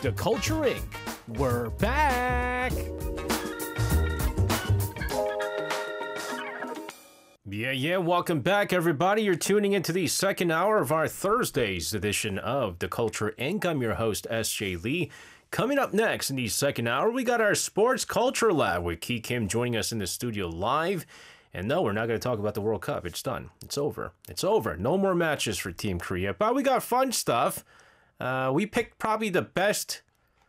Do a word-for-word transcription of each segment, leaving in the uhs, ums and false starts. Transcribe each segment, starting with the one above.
The Culture Incorporated. We're back! Yeah, yeah, welcome back, everybody. You're tuning into the second hour of our Thursday's edition of The Culture Incorporated. I'm your host, S J Lee. Coming up next in the second hour, we got our Sports Culture Lab with Ki Kim joining us in the studio live. And no, we're not going to talk about the World Cup. It's done. It's over. It's over. No more matches for Team Korea. But we got fun stuff. Uh, we picked probably the best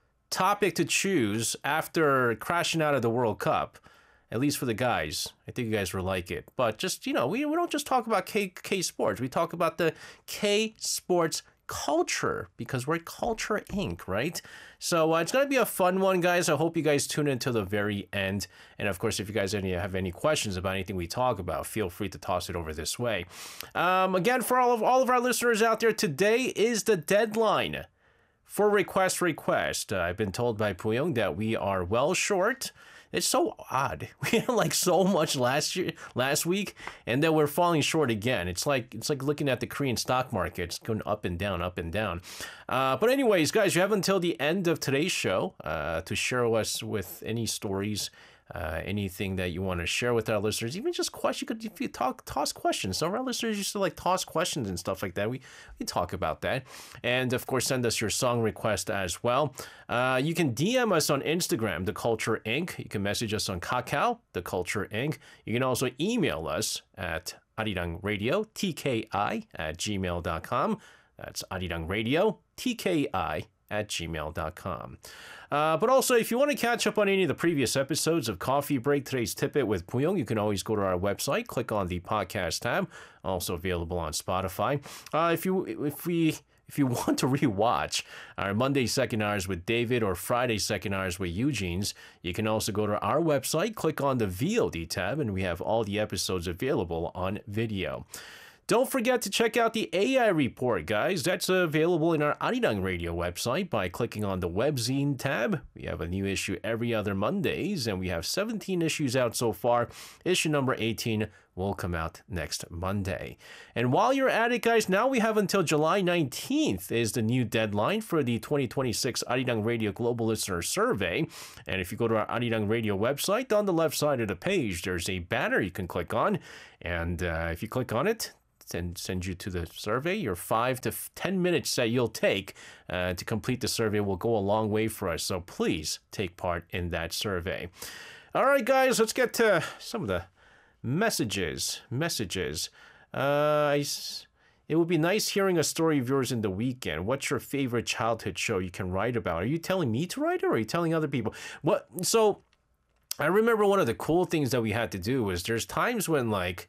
topic to choose after crashing out of the World Cup. At least for the guys. I think you guys will like it. But just, you know, we, we don't just talk about K, K Sports. We talk about the K Sports culture because we're Culture Incorporated, right? So uh, it's going to be a fun one, guys. I hope you guys tune in to the very end. And of course, if you guys any, have any questions about anything we talk about, feel free to toss it over this way. Um, again, for all of all of our listeners out there, today is the deadline for request request. Uh, I've been told by Puyong that we are well short. It's so odd. We had like so much last year, last week, and then we're falling short again. It's like it's like looking at the Korean stock market. It's going up and down, up and down. Uh, but anyways, guys, you have until the end of today's show uh, to share us with any stories, uh, anything that you want to share with our listeners. Even just questions. You could if you talk toss questions. Some of our listeners used to like toss questions and stuff like that. We we talk about that, and of course, send us your song request as well. Uh, you can D M us on Instagram, The Culture Incorporated. You can message us on Kakao, The Culture Incorporated. You can also email us at arirangradio, T K I, at gmail dot com. That's arirangradio, T K I, at gmail dot com. Uh, but also, if you want to catch up on any of the previous episodes of Coffee Break, Today's Tidbit with Puyong, you can always go to our website, click on the podcast tab, also available on Spotify. Uh, if you if we if you want to rewatch our Monday second hours with David or Friday second hours with Eugene's, you can also go to our website, click on the V O D tab, and we have all the episodes available on video. Don't forget to check out the A I report, guys. That's available in our Arirang Radio website by clicking on the webzine tab. We have a new issue every other Mondays, and we have seventeen issues out so far. Issue number eighteen will come out next Monday. And while you're at it, guys, now we have until July nineteenth is the new deadline for the twenty twenty-six Arirang Radio Global Listener Survey. And if you go to our Arirang Radio website, on the left side of the page, there's a banner you can click on. And uh, if you click on it, and send you to the survey. Your five to ten minutes that you'll take uh, to complete the survey will go a long way for us. So please take part in that survey. All right, guys, let's get to some of the messages. Messages. Uh, I, it would be nice hearing a story of yours in the weekend. What's your favorite childhood show you can write about? Are you telling me to write it, or are you telling other people? What? So I remember one of the cool things that we had to do was there's times when like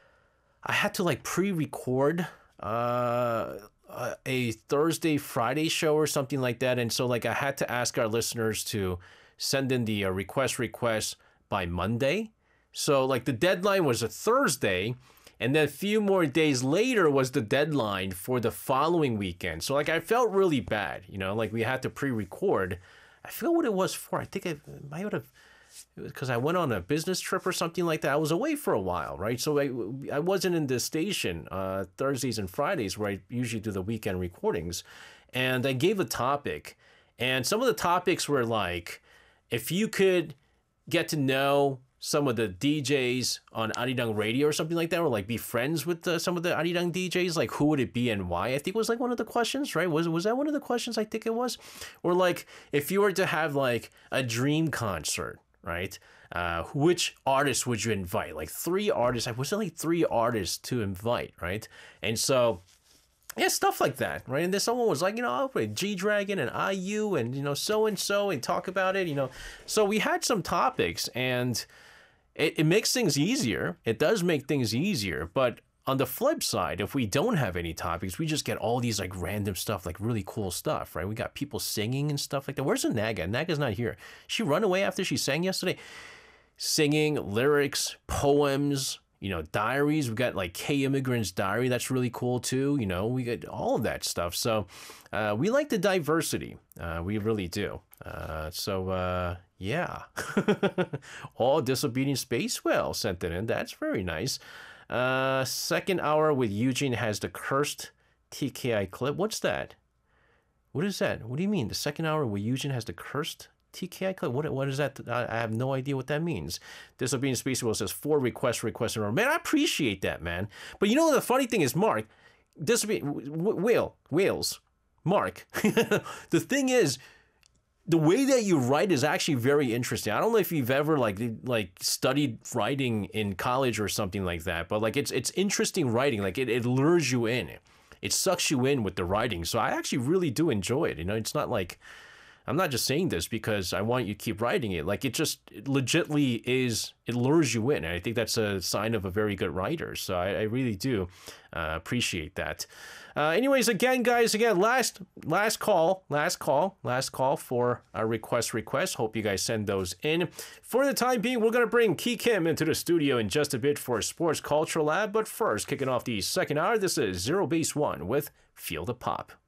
I had to like pre-record uh, a Thursday, Friday show or something like that. And so like I had to ask our listeners to send in the uh, request request by Monday. So like the deadline was a Thursday, and then a few more days later was the deadline for the following weekend. So like I felt really bad, you know, like we had to pre-record. I forget what it was for. I think I might have... because I went on a business trip or something like that. I was away for a while, right? So I, I wasn't in the station uh, Thursdays and Fridays where I usually do the weekend recordings. And I gave a topic. And some of the topics were like, if you could get to know some of the D Js on Arirang Radio or something like that, or like be friends with uh, some of the Arirang D Js, like who would it be and why? I think it was like one of the questions, right? Was was that one of the questions? I think it was. Or like if you were to have like a dream concert, right? Uh, which artists would you invite? Like three artists. I was like three artists to invite, right? And so, yeah, stuff like that, right? And then someone was like, you know, I'll play G-Dragon and I U and, you know, so-and-so and talk about it, you know. So we had some topics, and it, it makes things easier. It does make things easier, but on the flip side, if we don't have any topics, we just get all these like random stuff, like really cool stuff, right? We got people singing and stuff like that. Where's Naga? Naga's not here. She run away after she sang yesterday. Singing, lyrics, poems, you know, diaries. We got like K Immigrant's diary. That's really cool too. You know, we get all of that stuff. So uh, we like the diversity. Uh, we really do. Uh, so uh, yeah. All Disobedient Space Whale sent it in. That's very nice. Uh, second hour with Eugene has the cursed T K I clip. What's that? What is that? What do you mean? The second hour where Eugene has the cursed T K I clip? What, what is that? I, I have no idea what that means. Disobedient Space Whale says four requests, requests in a row. Man, I appreciate that, man. But you know, the funny thing is, Mark, Disobedient Whale, Whales, Mark, the thing is, the way that you write is actually very interesting. I don't know if you've ever like like studied writing in college or something like that, but like it's it's interesting writing. Like it, it lures you in. It sucks you in with the writing. So I actually really do enjoy it. You know, it's not like, I'm not just saying this because I want you to keep writing it. Like it just it legitly is, it lures you in. And I think that's a sign of a very good writer. So I, I really do uh, appreciate that. Uh, anyways, again, guys, again, last last call, last call, last call for our request requests. Hope you guys send those in. For the time being, we're going to bring Ki Kim into the studio in just a bit for Sports Culture Lab. But first, kicking off the second hour, this is Zero Base One with Feel the Pop.